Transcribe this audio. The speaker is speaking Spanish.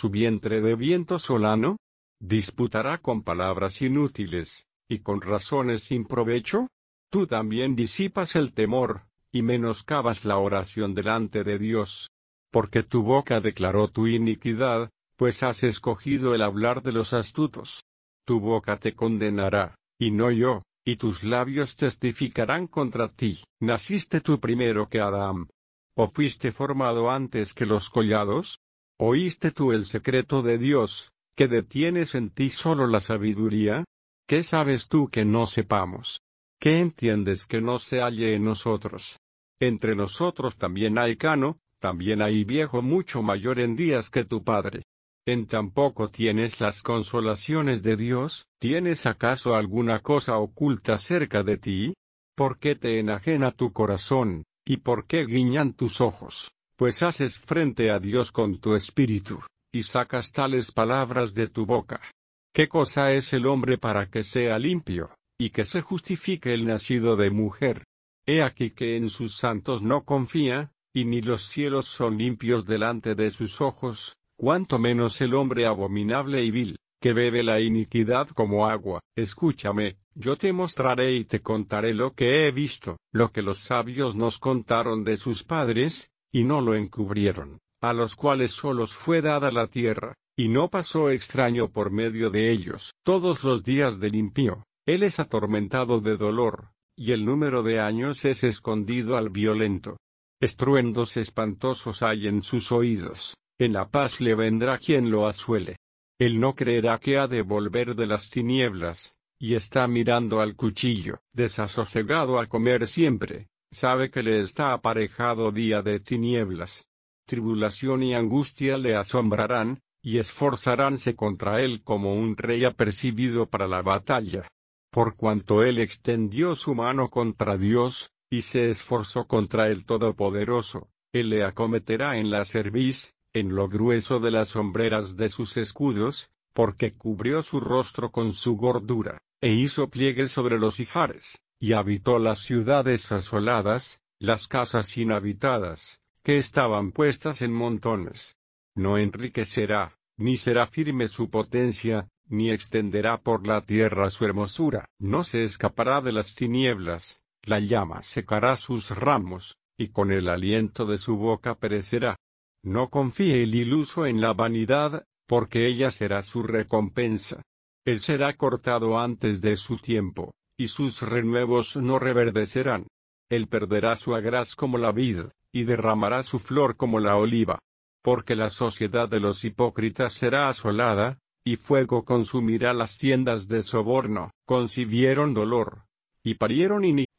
su vientre de viento solano? ¿Disputará con palabras inútiles, y con razones sin provecho? Tú también disipas el temor, y menoscabas la oración delante de Dios. Porque tu boca declaró tu iniquidad, pues has escogido el hablar de los astutos. Tu boca te condenará, y no yo, y tus labios testificarán contra ti. ¿Naciste tú primero que Adán? ¿O fuiste formado antes que los collados? ¿Oíste tú el secreto de Dios, que detienes en ti solo la sabiduría? ¿Qué sabes tú que no sepamos? ¿Qué entiendes que no se halle en nosotros? Entre nosotros también hay cano, también hay viejo mucho mayor en días que tu padre. ¿En tan poco tienes las consolaciones de Dios? ¿Tienes acaso alguna cosa oculta cerca de ti? ¿Por qué te enajena tu corazón, y por qué guiñan tus ojos? Pues haces frente a Dios con tu espíritu, y sacas tales palabras de tu boca. ¿Qué cosa es el hombre para que sea limpio, y que se justifique el nacido de mujer? He aquí que en sus santos no confía, y ni los cielos son limpios delante de sus ojos, cuanto menos el hombre abominable y vil, que bebe la iniquidad como agua. Escúchame, yo te mostraré y te contaré lo que he visto, lo que los sabios nos contaron de sus padres, y no lo encubrieron, a los cuales solos fue dada la tierra, y no pasó extraño por medio de ellos. Todos los días del impío, él es atormentado de dolor, y el número de años es escondido al violento. Estruendos espantosos hay en sus oídos, en la paz le vendrá quien lo asuele. Él no creerá que ha de volver de las tinieblas, y está mirando al cuchillo, desasosegado a comer siempre, sabe que le está aparejado día de tinieblas. Tribulación y angustia le asombrarán, y esforzaránse contra él como un rey apercibido para la batalla. Por cuanto él extendió su mano contra Dios, y se esforzó contra el Todopoderoso, él le acometerá en la cerviz, en lo grueso de las hombreras de sus escudos, porque cubrió su rostro con su gordura, e hizo pliegues sobre los ijares, y habitó las ciudades asoladas, las casas inhabitadas, que estaban puestas en montones. No enriquecerá, ni será firme su potencia, ni extenderá por la tierra su hermosura. No se escapará de las tinieblas, la llama secará sus ramos, y con el aliento de su boca perecerá. No confíe el iluso en la vanidad, porque ella será su recompensa. Él será cortado antes de su tiempo, y sus renuevos no reverdecerán. Él perderá su agraz como la vid, y derramará su flor como la oliva. Porque la sociedad de los hipócritas será asolada, y fuego consumirá las tiendas de soborno. Concibieron dolor, y parieron iniquidad.